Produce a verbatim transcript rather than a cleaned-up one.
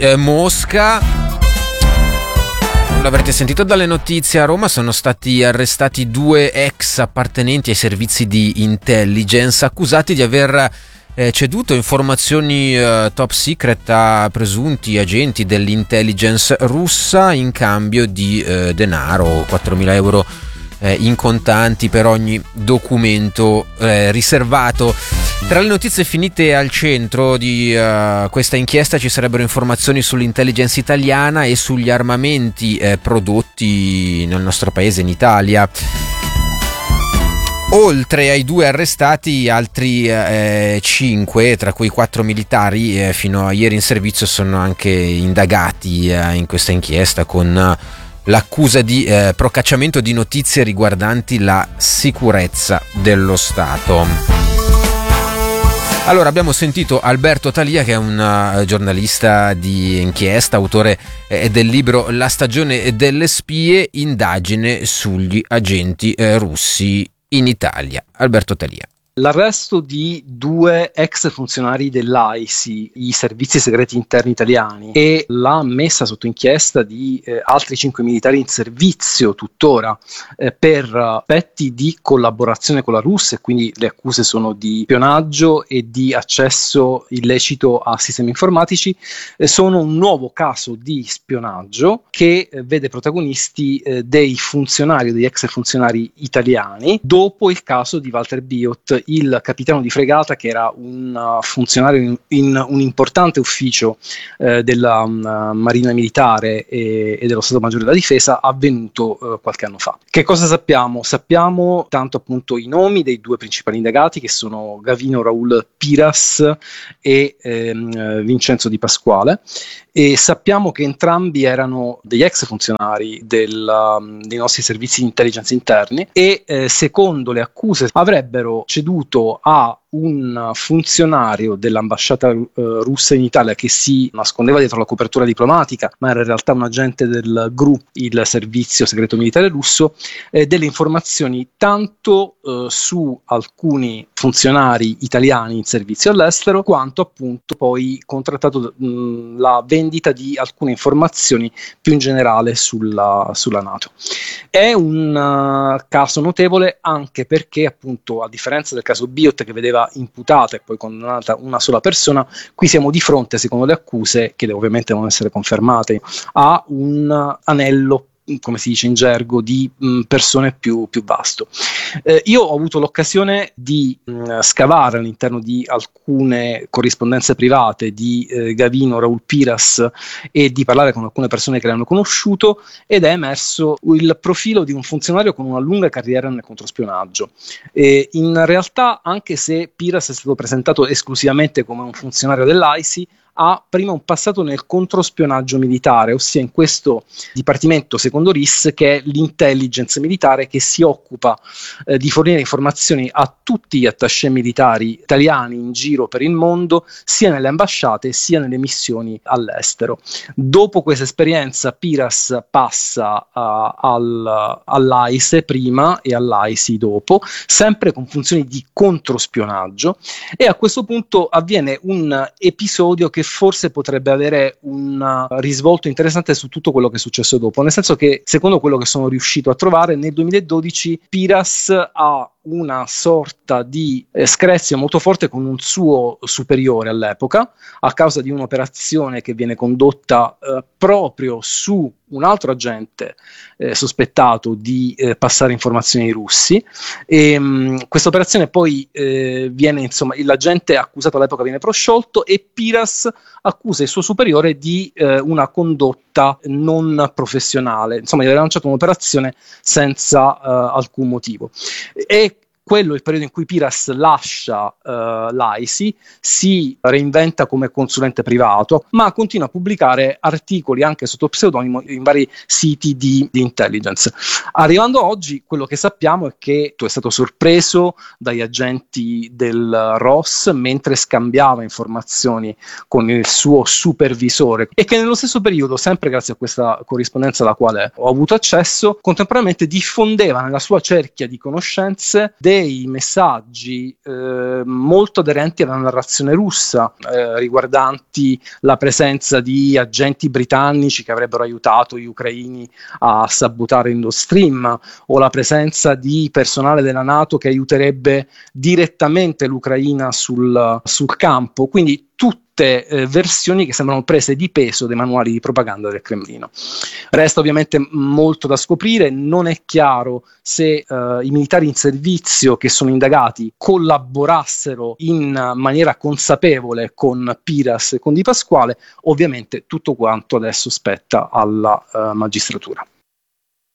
eh, Mosca. L'avrete sentito dalle notizie, a Roma sono stati arrestati due ex appartenenti ai servizi di intelligence accusati di aver eh, ceduto informazioni eh, top secret a presunti agenti dell'intelligence russa in cambio di eh, denaro, quattromila euro eh, in contanti per ogni documento eh, riservato. Tra le notizie finite al centro di uh, questa inchiesta ci sarebbero informazioni sull'intelligence italiana e sugli armamenti eh, prodotti nel nostro paese, in Italia. Oltre ai due arrestati, altri eh, cinque, tra cui quattro militari, eh, fino a ieri in servizio, sono anche indagati eh, in questa inchiesta con uh, l'accusa di eh, procacciamento di notizie riguardanti la sicurezza dello Stato. Allora, abbiamo sentito Alberto Talia, che è un uh, giornalista di inchiesta, autore eh, del libro La stagione delle spie, indagine sugli agenti eh, russi in Italia. Alberto Talia. L'arresto di due ex funzionari dell'A I S I, i servizi segreti interni italiani, e la messa sotto inchiesta di eh, altri cinque militari in servizio tuttora eh, per aspetti di collaborazione con la Russia, e quindi le accuse sono di spionaggio e di accesso illecito a sistemi informatici, eh, sono un nuovo caso di spionaggio che eh, vede protagonisti eh, dei funzionari o degli ex funzionari italiani, dopo il caso di Walter Biot, il capitano di fregata, che era un uh, funzionario in, in un importante ufficio eh, della um, Marina Militare e, e dello Stato Maggiore della Difesa, avvenuto uh, qualche anno fa. Che cosa sappiamo? Sappiamo tanto appunto i nomi dei due principali indagati, che sono Gavino Raul Piras e ehm, Vincenzo Di Pasquale, e sappiamo che entrambi erano degli ex funzionari del, um, dei nostri servizi di intelligence interni e eh, secondo le accuse avrebbero ceduto a un funzionario dell'ambasciata uh, russa in Italia, che si nascondeva dietro la copertura diplomatica ma era in realtà un agente del G R U, il servizio segreto militare russo, eh, delle informazioni tanto uh, su alcuni funzionari italiani in servizio all'estero, quanto appunto poi contrattato mh, la vendita di alcune informazioni più in generale sulla, sulla NATO. È un uh, caso notevole anche perché, appunto, a differenza del caso Biot, che vedeva imputata e poi condannata una sola persona, qui siamo di fronte, secondo le accuse, che ovviamente devono essere confermate, a un anello, come si dice in gergo, di mh, persone più, più vasto. Eh, io ho avuto l'occasione di mh, scavare all'interno di alcune corrispondenze private di eh, Gavino Raul Piras e di parlare con alcune persone che l'hanno conosciuto, ed è emerso il profilo di un funzionario con una lunga carriera nel controspionaggio. E in realtà, anche se Piras è stato presentato esclusivamente come un funzionario dell'A I S I, ha prima un passato nel controspionaggio militare, ossia in questo dipartimento, secondo R I S, che è l'intelligence militare, che si occupa eh, di fornire informazioni a tutti gli attaché militari italiani in giro per il mondo, sia nelle ambasciate sia nelle missioni all'estero. Dopo questa esperienza, Piras passa uh, al, all'A I S E prima e all'A I S I dopo, sempre con funzioni di controspionaggio, e a questo punto avviene un episodio che forse potrebbe avere un risvolto interessante su tutto quello che è successo dopo, nel senso che, secondo quello che sono riuscito a trovare, nel duemiladodici Piras ha una sorta di eh, screzio molto forte con un suo superiore all'epoca, a causa di un'operazione che viene condotta eh, proprio su un altro agente eh, sospettato di eh, passare informazioni ai russi, e mh, questa operazione poi eh, viene, insomma, l'agente accusato all'epoca viene prosciolto e Piras accusa il suo superiore di eh, una condotta non professionale, insomma gli aveva lanciato un'operazione senza eh, alcun motivo. E quello è il periodo in cui Piras lascia uh, l'A I S I, si reinventa come consulente privato, ma continua a pubblicare articoli anche sotto pseudonimo in vari siti di, di intelligence. Arrivando a oggi, quello che sappiamo è che tu è stato sorpreso dagli agenti del R O S mentre scambiava informazioni con il suo supervisore, e che nello stesso periodo, sempre grazie a questa corrispondenza alla quale ho avuto accesso, contemporaneamente diffondeva nella sua cerchia di conoscenze dei dei messaggi eh, molto aderenti alla narrazione russa, eh, riguardanti la presenza di agenti britannici che avrebbero aiutato gli ucraini a sabotare il Nord Stream, o la presenza di personale della NATO che aiuterebbe direttamente l'Ucraina sul, sul campo. Quindi tutte eh, versioni che sembrano prese di peso dai manuali di propaganda del Cremlino. Resta ovviamente molto da scoprire, non è chiaro se eh, i militari in servizio che sono indagati collaborassero in maniera consapevole con Piras e con Di Pasquale. Ovviamente tutto quanto adesso spetta alla eh, magistratura.